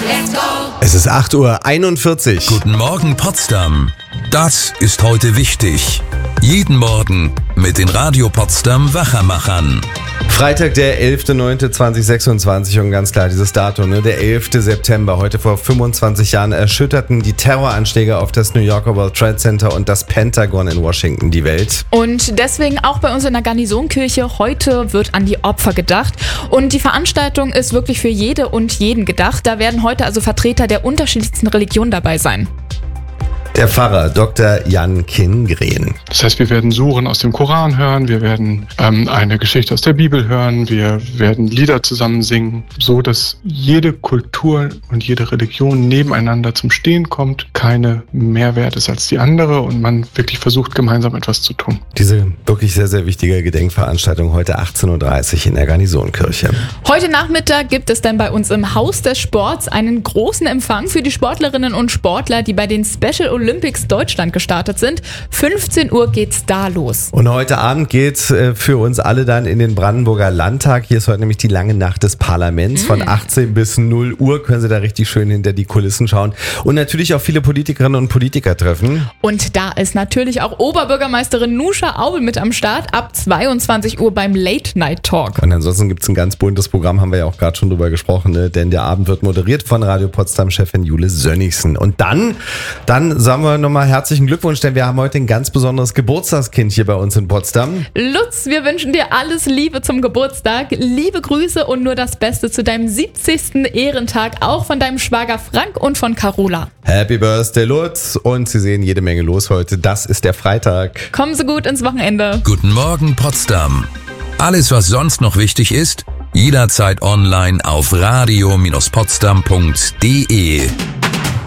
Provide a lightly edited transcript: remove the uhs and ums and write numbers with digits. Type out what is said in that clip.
let's go. Es ist 8:41 Uhr. Guten Morgen Potsdam. Das ist heute wichtig. Jeden Morgen mit den Radio Potsdam Wachermachern. Freitag, der 11.09.2026 und ganz klar dieses Datum, der 11. September. Heute vor 25 Jahren erschütterten die Terroranschläge auf das New Yorker World Trade Center und das Pentagon in Washington die Welt. Und deswegen auch bei uns in der Garnisonkirche, heute wird an die Opfer gedacht. Und die Veranstaltung ist wirklich für jede und jeden gedacht. Da werden heute also Vertreter der unterschiedlichsten Religionen dabei sein. Der Pfarrer Dr. Jan Kindgren. Das heißt, wir werden Suren aus dem Koran hören, wir werden eine Geschichte aus der Bibel hören, wir werden Lieder zusammen singen, so dass jede Kultur und jede Religion nebeneinander zum Stehen kommt, keine mehr wert ist als die andere und man wirklich versucht, gemeinsam etwas zu tun. Diese wirklich sehr, sehr wichtige Gedenkveranstaltung heute 18:30 Uhr in der Garnisonkirche. Heute Nachmittag gibt es dann bei uns im Haus des Sports einen großen Empfang für die Sportlerinnen und Sportler, die bei den Special Olympics Deutschland gestartet sind. 15 Uhr geht's da los. Und heute Abend geht's für uns alle dann in den Brandenburger Landtag. Hier ist heute nämlich die lange Nacht des Parlaments. Von 18 bis 0 Uhr können Sie da richtig schön hinter die Kulissen schauen. Und natürlich auch viele Politikerinnen und Politiker treffen. Und da ist natürlich auch Oberbürgermeisterin Nusha Aubel mit am Start ab 22 Uhr beim Late Night Talk. Und ansonsten gibt's ein ganz buntes Programm, haben wir ja auch gerade schon drüber gesprochen, denn der Abend wird moderiert von Radio Potsdam-Chefin Jule Sönnigsen. Und dann sagen wir nochmal herzlichen Glückwunsch, denn wir haben heute ein ganz besonderes Geburtstagskind hier bei uns in Potsdam. Lutz, wir wünschen dir alles Liebe zum Geburtstag, liebe Grüße und nur das Beste zu deinem 70. Ehrentag, auch von deinem Schwager Frank und von Carola. Happy Birthday, Lutz! Und Sie sehen jede Menge los heute. Das ist der Freitag. Kommen Sie gut ins Wochenende. Guten Morgen Potsdam. Alles, was sonst noch wichtig ist, jederzeit online auf radio-potsdam.de.